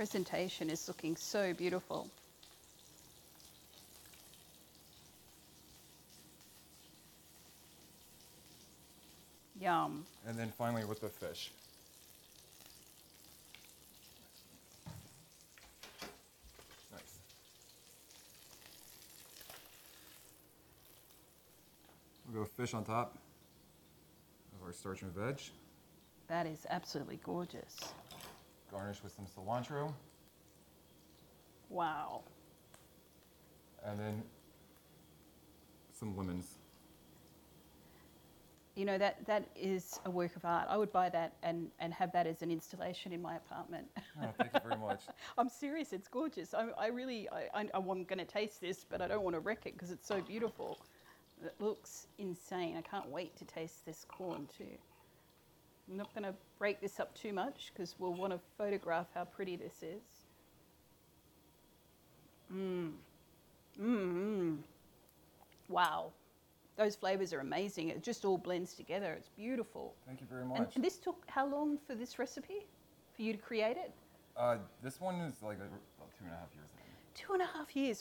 presentation is looking so beautiful. Yum. And then finally with the fish. Nice. We'll go fish on top of our starch and veg. That is absolutely gorgeous. Garnish with some cilantro. Wow. And then some lemons. You know, that is a work of art. I would buy that and have that as an installation in my apartment. Oh, thank you very much. I'm serious, it's gorgeous. I'm going to taste this, but I don't want to wreck it because it's so beautiful. It looks insane. I can't wait to taste this corn too. I'm not going to break this up too much because we'll want to photograph how pretty this is. Wow. Those flavors are amazing. It just all blends together. It's beautiful. Thank you very much. And this took how long for this recipe? For you to create it? This one is like about 2.5 years. 2.5 years.